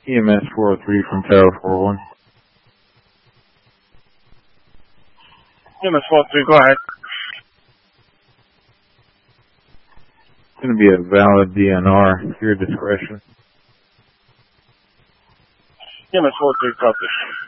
EMS 403 from Tower 41. EMS 403, go ahead. It's going to be a valid DNR, your discretion. EMS 403, copy.